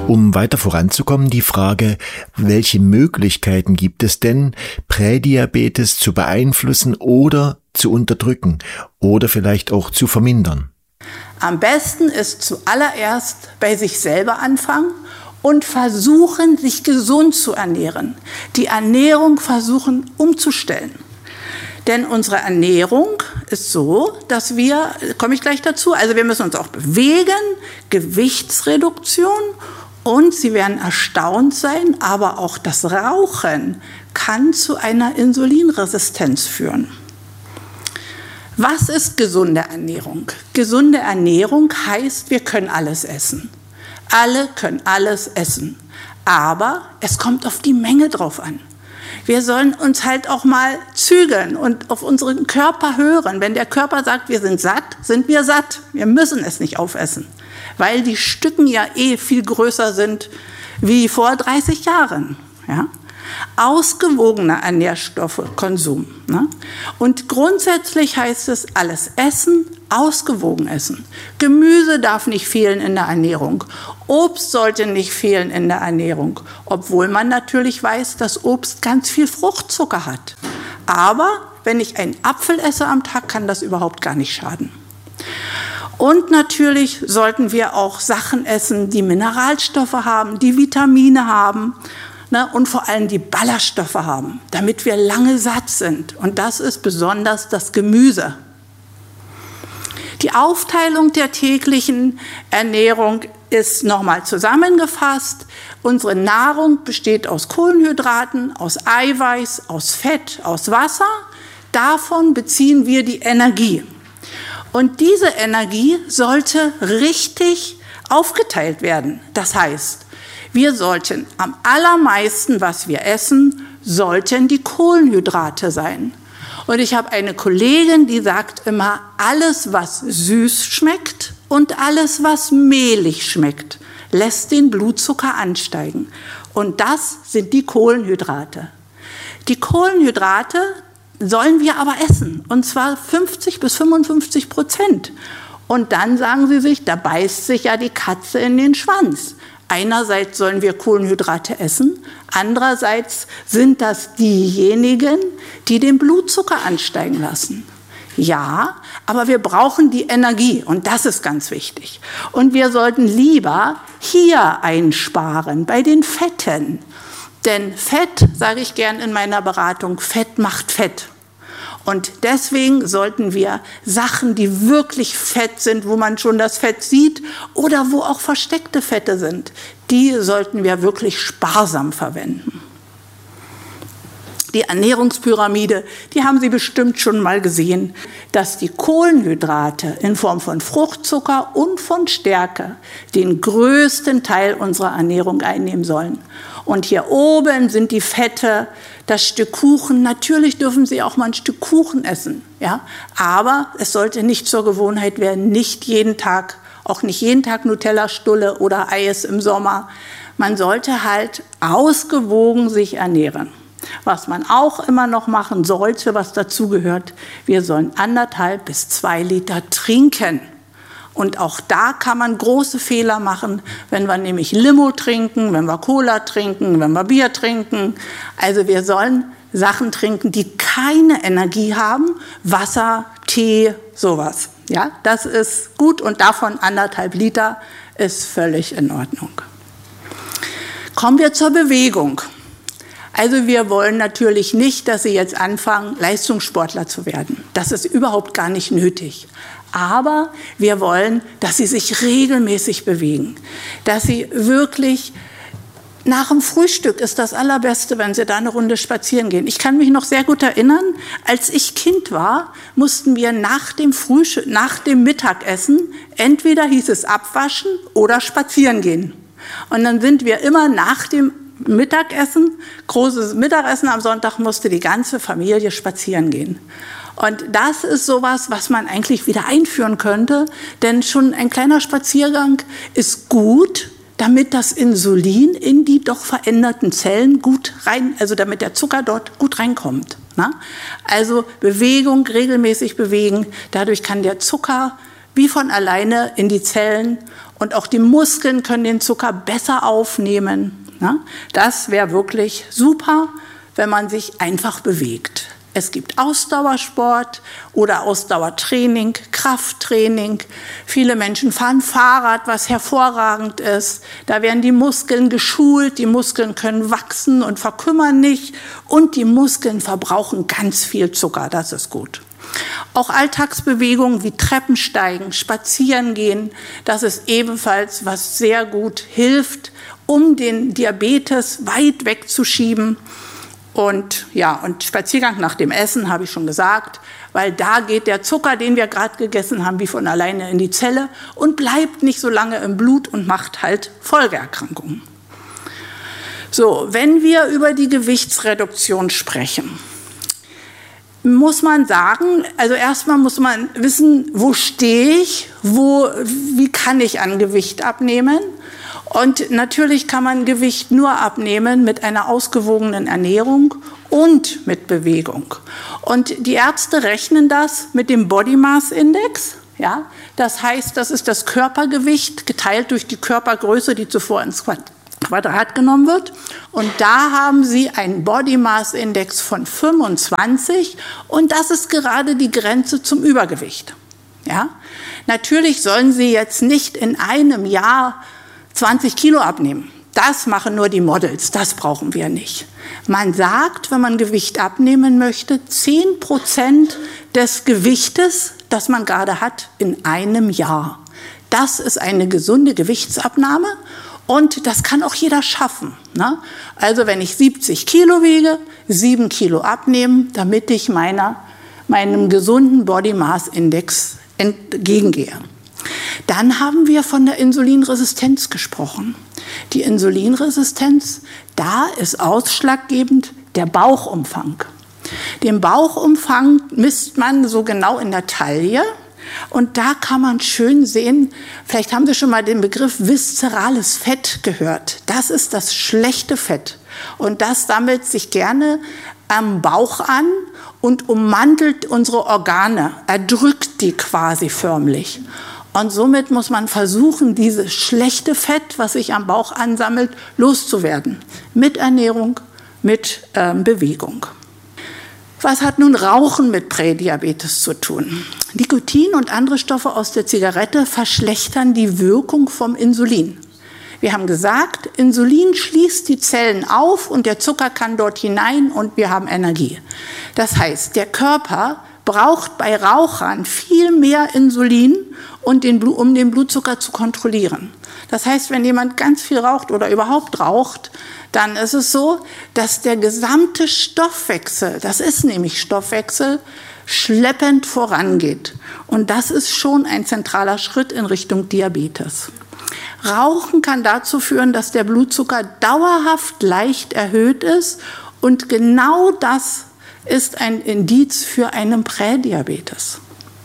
Um weiter voranzukommen, die Frage, welche Möglichkeiten gibt es denn, Prädiabetes zu beeinflussen oder zu unterdrücken oder vielleicht auch zu vermindern? Am besten ist zuallererst bei sich selber anfangen und versuchen, sich gesund zu ernähren. Die Ernährung versuchen umzustellen. Denn unsere Ernährung ist so, dass wir, komme ich gleich dazu, also wir müssen uns auch bewegen, Gewichtsreduktion und Sie werden erstaunt sein, aber auch das Rauchen kann zu einer Insulinresistenz führen. Was ist gesunde Ernährung? Gesunde Ernährung heißt, wir können alles essen. Alle können alles essen. Aber es kommt auf die Menge drauf an. Wir sollen uns halt auch mal zügeln und auf unseren Körper hören. Wenn der Körper sagt, wir sind satt, sind wir satt. Wir müssen es nicht aufessen, weil die Stücken ja viel größer sind wie vor 30 Jahren. Ja? Ausgewogener Nährstoffkonsum. Ne? Und grundsätzlich heißt es, alles essen, ausgewogen essen. Gemüse darf nicht fehlen in der Ernährung. Obst sollte nicht fehlen in der Ernährung, obwohl man natürlich weiß, dass Obst ganz viel Fruchtzucker hat. Aber wenn ich einen Apfel esse am Tag, kann das überhaupt gar nicht schaden. Und natürlich sollten wir auch Sachen essen, die Mineralstoffe haben, die Vitamine haben, ne, und vor allem die Ballaststoffe haben, damit wir lange satt sind. Und das ist besonders das Gemüse. Die Aufteilung der täglichen Ernährung ist nochmal zusammengefasst. Unsere Nahrung besteht aus Kohlenhydraten, aus Eiweiß, aus Fett, aus Wasser. Davon beziehen wir die Energie. Und diese Energie sollte richtig aufgeteilt werden. Das heißt, wir sollten am allermeisten, was wir essen, sollten die Kohlenhydrate sein. Und ich habe eine Kollegin, die sagt immer, alles, was süß schmeckt und alles, was mehlig schmeckt, lässt den Blutzucker ansteigen. Und das sind die Kohlenhydrate. Die Kohlenhydrate sollen wir aber essen, und zwar 50-55%. Und dann sagen sie sich, da beißt sich ja die Katze in den Schwanz. Einerseits sollen wir Kohlenhydrate essen, andererseits sind das diejenigen, die den Blutzucker ansteigen lassen. Ja, aber wir brauchen die Energie und das ist ganz wichtig. Und wir sollten lieber hier einsparen, bei den Fetten. Denn Fett, sage ich gern in meiner Beratung, Fett macht Fett. Und deswegen sollten wir Sachen, die wirklich fett sind, wo man schon das Fett sieht oder wo auch versteckte Fette sind, die sollten wir wirklich sparsam verwenden. Die Ernährungspyramide, die haben Sie bestimmt schon mal gesehen, dass die Kohlenhydrate in Form von Fruchtzucker und von Stärke den größten Teil unserer Ernährung einnehmen sollen. Und hier oben sind die Fette, das Stück Kuchen. Natürlich dürfen Sie auch mal ein Stück Kuchen essen, ja? Aber es sollte nicht zur Gewohnheit werden, nicht jeden Tag, auch nicht jeden Tag Nutella-Stulle oder Eis im Sommer. Man sollte halt ausgewogen sich ernähren. Was man auch immer noch machen sollte, was dazugehört, wir sollen 1,5 bis 2 Liter trinken. Und auch da kann man große Fehler machen, wenn wir nämlich Limo trinken, wenn wir Cola trinken, wenn wir Bier trinken. Also wir sollen Sachen trinken, die keine Energie haben, Wasser, Tee, sowas. Ja, das ist gut und davon 1,5 Liter ist völlig in Ordnung. Kommen wir zur Bewegung. Also wir wollen natürlich nicht, dass Sie jetzt anfangen, Leistungssportler zu werden. Das ist überhaupt gar nicht nötig. Aber wir wollen, dass Sie sich regelmäßig bewegen. Dass Sie wirklich, nach dem Frühstück ist das Allerbeste, wenn Sie da eine Runde spazieren gehen. Ich kann mich noch sehr gut erinnern, als ich Kind war, mussten wir nach dem Mittagessen, entweder hieß es abwaschen oder spazieren gehen. Und dann sind wir immer nach dem Mittagessen, großes Mittagessen am Sonntag, musste die ganze Familie spazieren gehen. Und das ist sowas, was man eigentlich wieder einführen könnte, denn schon ein kleiner Spaziergang ist gut, damit das Insulin in die doch veränderten Zellen gut rein, also damit der Zucker dort gut reinkommt. Ne? Also Bewegung, regelmäßig bewegen, dadurch kann der Zucker wie von alleine in die Zellen und auch die Muskeln können den Zucker besser aufnehmen. Ja? Das wäre wirklich super, wenn man sich einfach bewegt. Es gibt Ausdauersport oder Ausdauertraining, Krafttraining. Viele Menschen fahren Fahrrad, was hervorragend ist. Da werden die Muskeln geschult, die Muskeln können wachsen und verkümmern nicht. Und die Muskeln verbrauchen ganz viel Zucker, das ist gut. Auch Alltagsbewegungen wie Treppensteigen, Spazierengehen, das ist ebenfalls, was sehr gut hilft, um den Diabetes weit wegzuschieben. Und ja, und Spaziergang nach dem Essen, habe ich schon gesagt, weil da geht der Zucker, den wir gerade gegessen haben, wie von alleine in die Zelle und bleibt nicht so lange im Blut und macht halt Folgeerkrankungen. So, wenn wir über die Gewichtsreduktion sprechen, muss man sagen, also erstmal muss man wissen, wo stehe ich, wie kann ich an Gewicht abnehmen? Und natürlich kann man Gewicht nur abnehmen mit einer ausgewogenen Ernährung und mit Bewegung. Und die Ärzte rechnen das mit dem Body Mass Index. Ja? Das heißt, das ist das Körpergewicht geteilt durch die Körpergröße, die zuvor ins Quadrat genommen wird. Und da haben Sie einen Body Mass Index von 25 und das ist gerade die Grenze zum Übergewicht. Ja? Natürlich sollen Sie jetzt nicht in einem Jahr 20 Kilo abnehmen. Das machen nur die Models, das brauchen wir nicht. Man sagt, wenn man Gewicht abnehmen möchte, 10% des Gewichtes, das man gerade hat, in einem Jahr. Das ist eine gesunde Gewichtsabnahme und das kann auch jeder schaffen. Ne? Also wenn ich 70 Kilo wiege, 7 Kilo abnehmen, damit ich meinem gesunden Body Mass Index entgegengehe. Dann haben wir von der Insulinresistenz gesprochen. Die Insulinresistenz, da ist ausschlaggebend der Bauchumfang. Den Bauchumfang misst man so genau in der Taille und da kann man schön sehen, vielleicht haben Sie schon mal den Begriff viszerales Fett gehört. Das ist das schlechte Fett und das sammelt sich gerne am Bauch an und ummantelt unsere Organe, erdrückt die quasi förmlich. Und somit muss man versuchen, dieses schlechte Fett, was sich am Bauch ansammelt, loszuwerden. Mit Ernährung, mit Bewegung. Was hat nun Rauchen mit Prädiabetes zu tun? Nikotin und andere Stoffe aus der Zigarette verschlechtern die Wirkung vom Insulin. Wir haben gesagt, Insulin schließt die Zellen auf und der Zucker kann dort hinein und wir haben Energie. Das heißt, der Körper braucht bei Rauchern viel mehr Insulin, um den Blutzucker zu kontrollieren. Das heißt, wenn jemand ganz viel raucht oder überhaupt raucht, dann ist es so, dass der gesamte Stoffwechsel, das ist nämlich Stoffwechsel, schleppend vorangeht. Und das ist schon ein zentraler Schritt in Richtung Diabetes. Rauchen kann dazu führen, dass der Blutzucker dauerhaft leicht erhöht ist und genau das ist ein Indiz für einen Prädiabetes.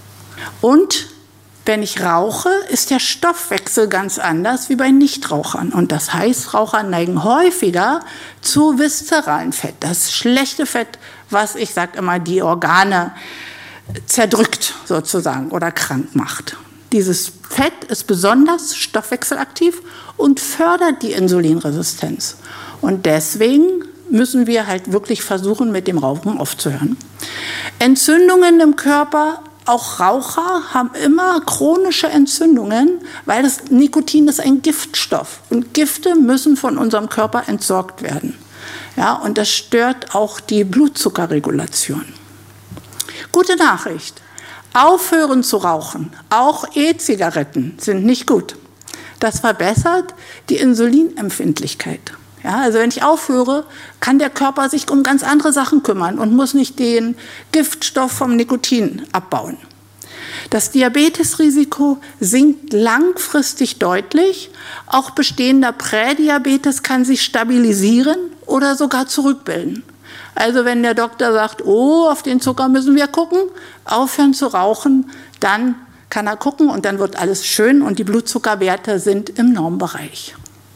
Und wenn ich rauche, ist der Stoffwechsel ganz anders wie bei Nichtrauchern. Und das heißt, Raucher neigen häufiger zu viszeralem Fett. Das schlechte Fett, was, ich sage immer, die Organe zerdrückt sozusagen oder krank macht. Dieses Fett ist besonders stoffwechselaktiv und fördert die Insulinresistenz. Und deswegen müssen wir halt wirklich versuchen, mit dem Rauchen aufzuhören. Entzündungen im Körper, auch Raucher haben immer chronische Entzündungen, weil das Nikotin ist ein Giftstoff. Und Gifte müssen von unserem Körper entsorgt werden. Ja, und das stört auch die Blutzuckerregulation. Gute Nachricht. Aufhören zu rauchen, auch E-Zigaretten sind nicht gut. Das verbessert die Insulinempfindlichkeit. Ja, also wenn ich aufhöre, kann der Körper sich um ganz andere Sachen kümmern und muss nicht den Giftstoff vom Nikotin abbauen. Das Diabetesrisiko sinkt langfristig deutlich. Auch bestehender Prädiabetes kann sich stabilisieren oder sogar zurückbilden. Also wenn der Doktor sagt, oh, auf den Zucker müssen wir gucken, aufhören zu rauchen, dann kann er gucken und dann wird alles schön und die Blutzuckerwerte sind im Normbereich.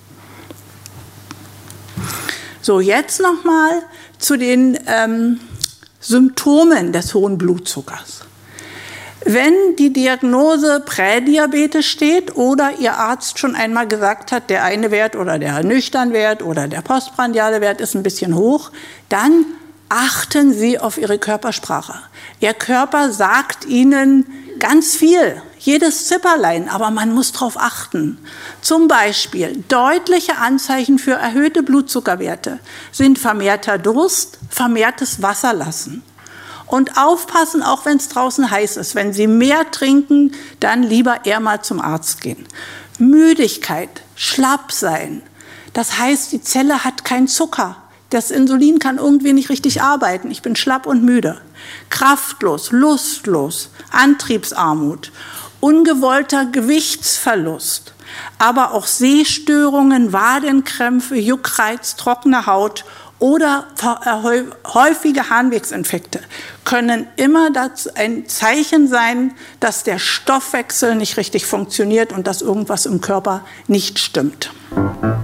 So, jetzt nochmal zu den Symptomen des hohen Blutzuckers. Wenn die Diagnose Prädiabetes steht oder Ihr Arzt schon einmal gesagt hat, der eine Wert oder der Nüchternwert oder der postprandiale Wert ist ein bisschen hoch, dann achten Sie auf Ihre Körpersprache. Ihr Körper sagt Ihnen ganz viel, jedes Zipperlein, aber man muss darauf achten. Zum Beispiel deutliche Anzeichen für erhöhte Blutzuckerwerte sind vermehrter Durst, vermehrtes Wasserlassen. Und aufpassen, auch wenn es draußen heiß ist. Wenn Sie mehr trinken, dann lieber eher mal zum Arzt gehen. Müdigkeit, schlapp sein. Das heißt, die Zelle hat keinen Zucker. Das Insulin kann irgendwie nicht richtig arbeiten. Ich bin schlapp und müde. Kraftlos, lustlos, Antriebsarmut, ungewollter Gewichtsverlust, aber auch Sehstörungen, Wadenkrämpfe, Juckreiz, trockene Haut oder häufige Harnwegsinfekte können immer ein Zeichen sein, dass der Stoffwechsel nicht richtig funktioniert und dass irgendwas im Körper nicht stimmt.